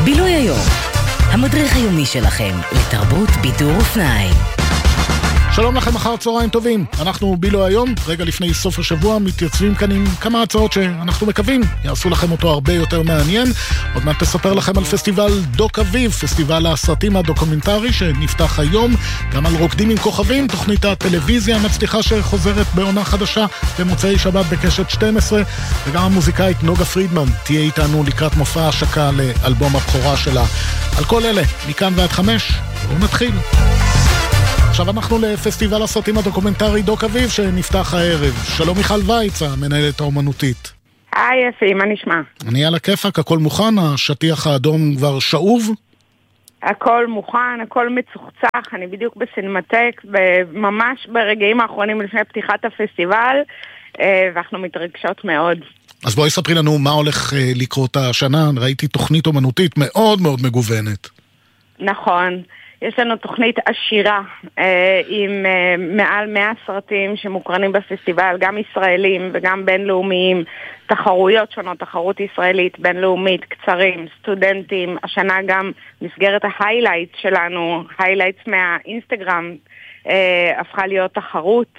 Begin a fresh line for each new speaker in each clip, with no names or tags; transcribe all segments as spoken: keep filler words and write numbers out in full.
בילוי היום, המדריך היומי שלכם לתרבות בידור ופנאי.
שלום לכם, אחר צהריים טובים. אנחנו בילו היום, רגע לפני סוף השבוע, מתייצבים כאן עם כמה הצעות שאנחנו מקווים יעשו לכם אותו הרבה יותר מעניין. עוד מעט תספר לכם על פסטיבל דוק אביב, פסטיבל הסרטים הדוקומנטרי שנפתח היום, גם על רוקדים עם כוכבים, תוכנית הטלוויזיה המצליחה שחוזרת בעונה חדשה במוצאי שבת בקשת שתים עשרה, וגם המוזיקאית נוגה פרידמן תהיה איתנו לקראת מופע השקה לאלבום הבכורה שלה. על כל אלה, מכאן ועד חמש, בואו נתחיל. עכשיו אנחנו לפסטיבל הסרטים הדוקומנטרי דוק אביב שנפתח הערב. שלום מיכל וייץ, המנהלת האומנותית.
היי יפי, מה נשמע?
אני על הכיפק, הכל מוכן, השטיח האדום כבר שאוב?
הכל מוכן, הכל מצוחצח, אני בדיוק בסינמטק, ממש ברגעים האחרונים לפני פתיחת הפסטיבל, ואנחנו מתרגשות מאוד.
אז בואי ספרי לנו מה הולך לקרות השנה, ראיתי תוכנית אומנותית מאוד מאוד מגוונת.
נכון. יש לנו תוכנית עשירה אה, עם אה, מעל מאה סרטים שמוקרנים בפסטיבל, גם ישראלים וגם בינלאומיים, תחרויות שונות, תחרות ישראלית, בינלאומית, קצרים, סטודנטים, השנה גם מסגרת ההיילייט שלנו, היילייטס מהאינסטגרם, אה, הפכה להיות תחרות,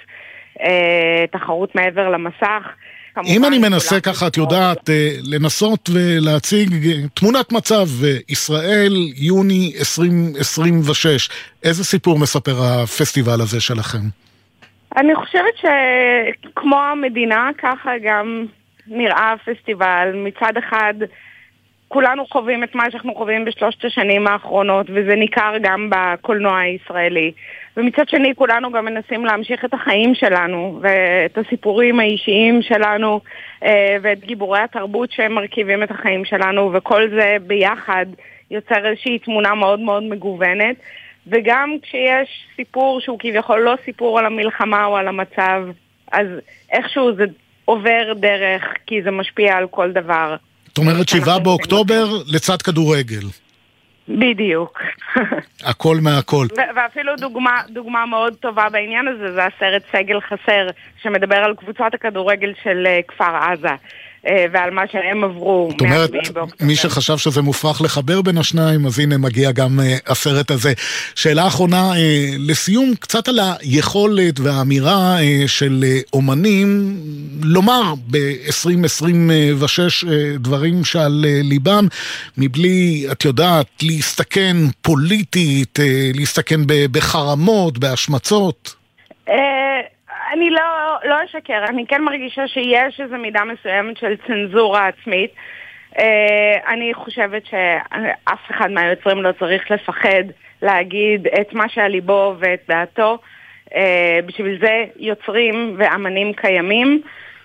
אה, תחרות מעבר למסך.
אם אני מנסה ככה, את יודעת, לנסות ולהציג תמונת מצב ישראל, יוני עשרים עשרים ושש, איזה סיפור מספר הפסטיבל הזה שלכם?
אני חושבת שכמו המדינה, ככה גם נראה הפסטיבל. מצד אחד, כולנו חווים את מה שאנחנו חווים בשלושת השנים האחרונות, וזה ניכר גם בקולנוע הישראלי. ומצד שני, כולנו גם מנסים להמשיך את החיים שלנו, ואת הסיפורים האישיים שלנו, ואת גיבורי התרבות שהם מרכיבים את החיים שלנו, וכל זה ביחד יוצר איזושהי תמונה מאוד מאוד מגוונת. וגם כשיש סיפור שהוא כביכול לא סיפור על המלחמה או על המצב, אז איכשהו זה עובר דרך, כי זה משפיע על כל דבר.
זאת אומרת, שבעה באוקטובר לצד כדורגל.
בדיוק.
הכל מהכל.
ו- ואפילו דוגמה, דוגמה מאוד טובה בעניין הזה, זה הסרט סגל חסר, שמדבר על קבוצת הכדורגל של כפר עזה, ועל מה שהם עברו.
זאת אומרת, מי שחשב שזה מופרך לחבר בין השניים, אז הנה מגיע גם הסרט הזה. שאלה אחרונה, לסיום, קצת על היכולת והאמירה של אומנים, לומר ב-עשרים עשרים ושש דברים שעל ליבם, מבלי, את יודעת, להסתכן פוליטית, להסתכן בחרמות, בהשמצות.
אני לא, לא אשקר, אני כן מרגישה שיש איזו מידה מסוימת של צנזורה עצמית. אני חושבת שאף אחד מהיוצרים לא צריך לפחד להגיד את מה שעל ליבו ואת דעתו. בשביל זה יוצרים ואמנים קיימים,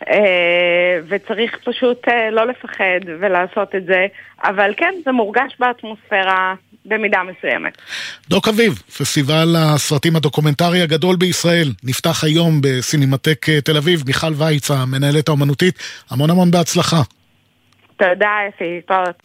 וצריך פשוט לא לפחד ולעשות את זה, אבל כן, זה מורגש באטמוספירה במידה מסוימת.
דוק אביב, פסטיבל הסרטים הדוקומנטרי הגדול בישראל, נפתח היום בסינמטק תל אביב. מיכל וייץ, המנהלת האומנותית, המון המון בהצלחה.
תודה, יפי, תודה.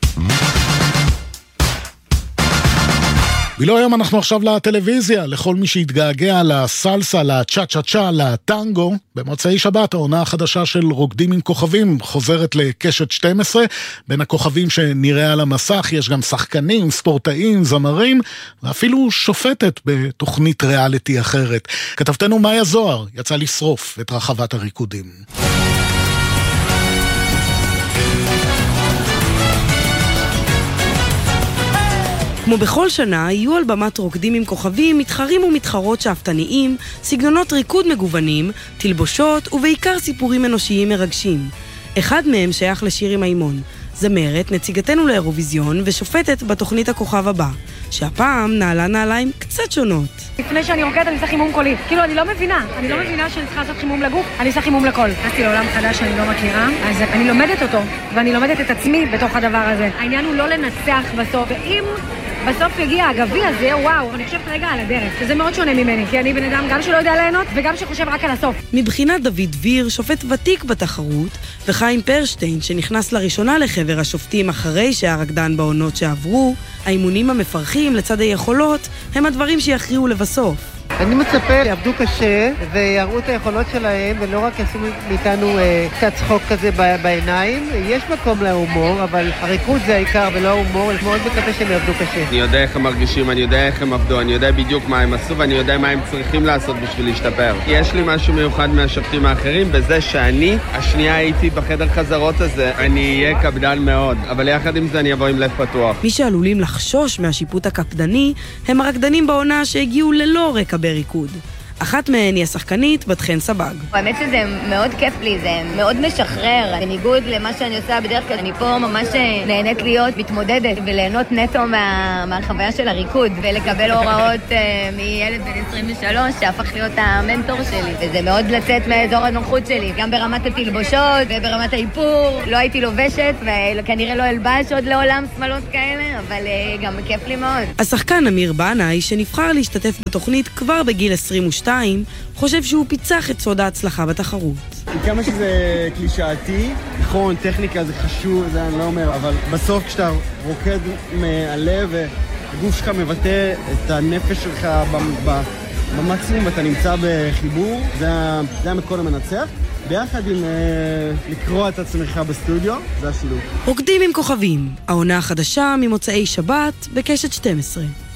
ולא היום אנחנו עכשיו לטלוויזיה, לכל מי שהתגעגע לסלסה, לצ'ה צ'ה צ'ה, לטנגו. במוצאי שבת העונה החדשה של רוקדים עם כוכבים חוזרת לקשת שתים עשרה. בין הכוכבים שנראה על המסך יש גם שחקנים, ספורטאים, זמרים, ואפילו שופטת בתוכנית ריאליטי אחרת. כתבתנו מאיה זוהר יצא לשרוף את רחבת הריקודים.
כמו בכל שנה, יהיו על במת רוקדים עם כוכבים מתחרים ומתחרות שאפתניים, סגנונות ריקוד מגוונים, תלבושות ובעיקר סיפורים אנושיים מרגשים. אחד מהם שייך לשירי מימון, זמרת, נציגתנו לאירוויזיון ושופטת בתוכנית הכוכב הבא, שהפעם נעלה נעליים קצת שונות.
לפני שאני רוקדת אני עושה חימום קולי. כאילו אני לא מבינה, אני לא מבינה שאני צריכה לעשות חימום לגוף, אני עושה חימום לקול. נכנסתי לעולם חדש שאני לא מכירה, אז אני לומדת אותו, ואני לומדת את עצמי בתוך הדבר הזה. העניין הוא לא לנצח בסוף, ואם בסוף יגיע הגביע הזה, וואו, אני חושבת רגע על הדרך, שזה מאוד שונה ממני, כי אני בן אדם גם שלא יודע ליהנות וגם שחושב רק על הסוף.
מבחינת דוד דביר, שופט ותיק בתחרות, וחיים פרשטיין, שנכנס לראשונה לחבר השופטים אחרי שהרקדן בעונות שעברו, האימונים המפרכים לצד היכולות הם הדברים שיכריעו לבסוף.
אני מצפה יעבדו קשה ויראו את היכולות שלהם, ולא רק ישימו מאיתנו קצת צחוק כזה בעיניים. יש מקום להומור, אבל הריקוד זה העיקר ולא ההומור. אני מאוד מקווה שהם יעבדו קשה.
אני יודע איך הם מרגישים, אני יודע איך הם עבדו, אני יודע בדיוק מה הם עשו, ואני יודע מה הם צריכים לעשות בשביל להשתפר. יש לי משהו מיוחד מהשופטים האחרים, בזה שאני, השנייה הייתי בחדר חזרות הזה, אני אהיה קפדן מאוד, אבל יחד עם זה אני אבוא עם לב פתוח.
מי שעלולים לחשוש מהשיפוט הקפדני, הם הרקדנים בעונה שהגיעו ללא רקע בריקוד. אחת מהן היא השחקנית בת חן סבג.
האמת שזה מאוד כיף לי, זה מאוד משחרר. בניגוד למה שאני עושה בדרך כלל, אני פה ממש נהנית להיות מתמודדת וליהנות נטו מה, מהחוויה של הריקוד, ולקבל הוראות uh, מילד בן עשרים ושלוש שהפך להיות המנטור שלי. וזה מאוד לצאת מאזור הנוחות שלי, גם ברמת התלבושות וברמת האיפור. לא הייתי לובשת וכנראה לא אלבש עוד לעולם שמלות כאלה, אבל uh, גם כיף לי מאוד.
השחקן אמיר בנאי, שנבחר להשתתף בתוכנית כבר בגיל עשרים ושתיים, חושב שהוא פיצח את סוד ההצלחה בתחרות.
כמה שזה קלישאתי, נכון, טכניקה זה חשוב, זה אני לא אומר, אבל בסוף כשאתה רוקד מהלב והגוף שלך מבטא את הנפש שלך במקסימום ואתה נמצא בחיבור, זה, זה המקום המנצח. ביחד עם uh, לקרוא את עצמך בסטודיו, זה השילוב.
רוקדים עם כוכבים, העונה החדשה ממוצאי שבת בקשת שתים עשרה.